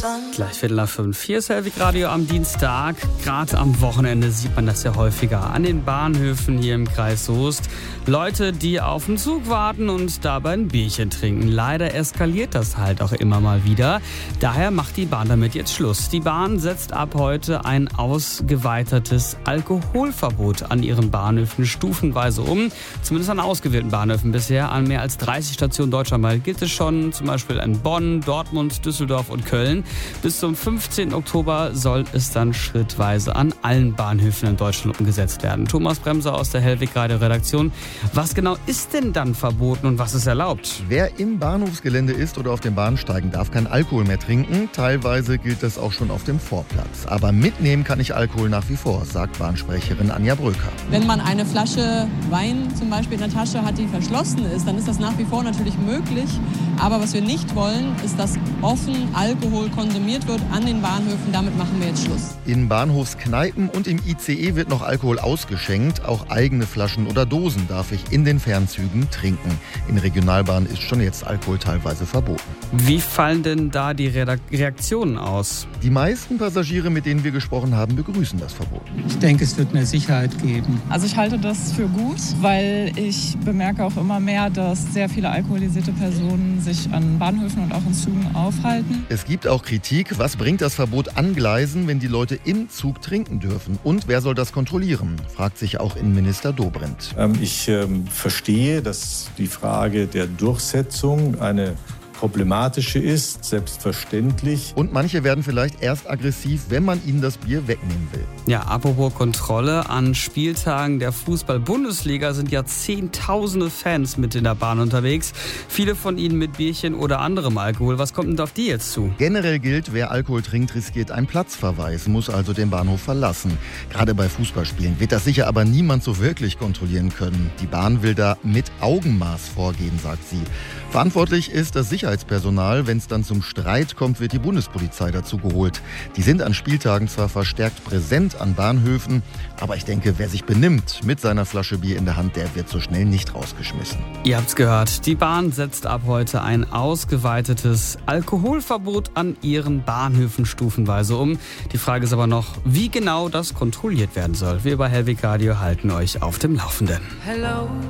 Gleich 4:45. Hier ist Hellwig Radio am Dienstag. Gerade am Wochenende sieht man das ja häufiger an den Bahnhöfen hier im Kreis Soest. Leute, die auf den Zug warten und dabei ein Bierchen trinken. Leider eskaliert das halt auch immer mal wieder. Daher macht die Bahn damit jetzt Schluss. Die Bahn setzt ab heute ein ausgeweitetes Alkoholverbot an ihren Bahnhöfen stufenweise um. Zumindest an ausgewählten Bahnhöfen bisher. An mehr als 30 Stationen deutschlandweit gilt es schon. Zum Beispiel in Bonn, Dortmund, Düsseldorf und Köln. Bis zum 15. Oktober soll es dann schrittweise an allen Bahnhöfen in Deutschland umgesetzt werden. Thomas Bremser aus der Hellwig Radio Redaktion. Was genau ist denn dann verboten und was ist erlaubt? Wer im Bahnhofsgelände ist oder auf den Bahnsteigen, darf kein Alkohol mehr trinken. Teilweise gilt das auch schon auf dem Vorplatz. Aber mitnehmen kann ich Alkohol nach wie vor, sagt Bahnsprecherin Anja Bröker. Wenn man eine Flasche Wein zum Beispiel in der Tasche hat, die verschlossen ist, dann ist das nach wie vor natürlich möglich. Aber was wir nicht wollen, ist, dass offen Alkohol konsumiert wird an den Bahnhöfen. Damit machen wir jetzt Schluss. In Bahnhofskneipen und im ICE wird noch Alkohol ausgeschenkt. Auch eigene Flaschen oder Dosen darf ich in den Fernzügen trinken. In Regionalbahnen ist schon jetzt Alkohol teilweise verboten. Wie fallen denn da die Reaktionen aus? Die meisten Passagiere, mit denen wir gesprochen haben, begrüßen das Verbot. Ich denke, es wird mehr Sicherheit geben. Also ich halte das für gut, weil ich bemerke auch immer mehr, dass sehr viele alkoholisierte Personen sich an Bahnhöfen und auch in Zügen aufhalten. Es gibt auch Kritik. Was bringt das Verbot an Gleisen, wenn die Leute im Zug trinken dürfen? Und wer soll das kontrollieren? Fragt sich auch Innenminister Dobrindt. Ich verstehe, dass die Frage der Durchsetzung eine problematische ist, selbstverständlich. Und manche werden vielleicht erst aggressiv, wenn man ihnen das Bier wegnehmen will. Ja, apropos Kontrolle. An Spieltagen der Fußball-Bundesliga sind ja Zehntausende Fans mit in der Bahn unterwegs. Viele von ihnen mit Bierchen oder anderem Alkohol. Was kommt denn auf die jetzt zu? Generell gilt, wer Alkohol trinkt, riskiert einen Platzverweis, muss also den Bahnhof verlassen. Gerade bei Fußballspielen wird das sicher aber niemand so wirklich kontrollieren können. Die Bahn will da mit Augenmaß vorgehen, sagt sie. Verantwortlich ist das Sicherheitspersonal. Wenn es dann zum Streit kommt, wird die Bundespolizei dazu geholt. Die sind an Spieltagen zwar verstärkt präsent an Bahnhöfen, aber ich denke, wer sich benimmt mit seiner Flasche Bier in der Hand, der wird so schnell nicht rausgeschmissen. Ihr habt's gehört, die Bahn setzt ab heute ein ausgeweitetes Alkoholverbot an ihren Bahnhöfen stufenweise um. Die Frage ist aber noch, wie genau das kontrolliert werden soll. Wir bei Hellwig Radio halten euch auf dem Laufenden. Hello.